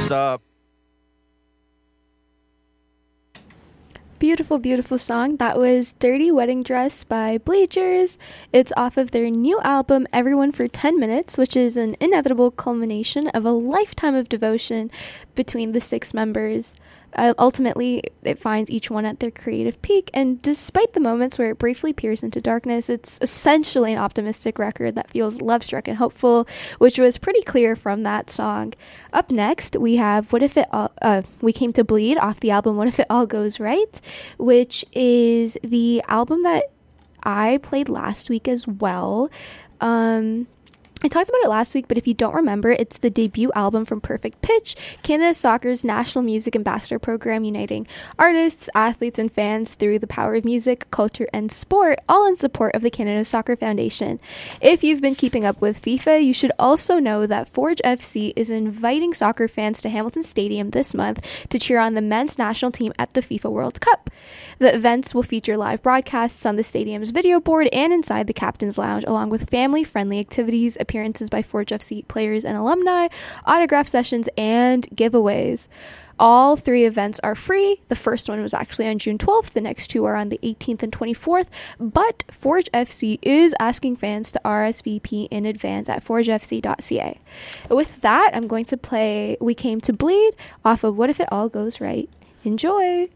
Stop. Beautiful, beautiful song. That was Dirty Wedding Dress by Bleachers. It's off of their new album, Everyone for 10 Minutes, which is an inevitable culmination of a lifetime of devotion between the six members. Ultimately, it finds each one at their creative peak, and despite the moments where it briefly peers into darkness, it's essentially an optimistic record that feels love-struck and hopeful, which was pretty clear from that song. Up next, we have We Came to Bleed off the album What If It All Goes Right, which is the album that I played last week as well. I talked about it last week, but if you don't remember, it's the debut album from Perfect Pitch, Canada Soccer's national music ambassador program uniting artists, athletes, and fans through the power of music, culture, and sport, all in support of the Canada Soccer Foundation. If you've been keeping up with FIFA, you should also know that Forge FC is inviting soccer fans to Hamilton Stadium this month to cheer on the men's national team at the FIFA World Cup. The events will feature live broadcasts on the stadium's video board and inside the Captain's Lounge, along with family-friendly activities, appearances by Forge FC players and alumni, autograph sessions, and giveaways. All three events are free. The first one was actually on June 12th. The next two are on the 18th and 24th. But Forge FC is asking fans to RSVP in advance at forgefc.ca. With that, I'm going to play We Came to Bleed off of What If It All Goes Right. Enjoy!